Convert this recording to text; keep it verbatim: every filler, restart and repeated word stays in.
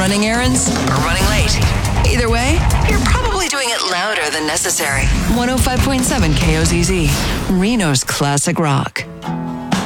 running errands, or running late. Either way, you're probably doing it louder than necessary. one oh five point seven K O Z Z, Reno's classic rock.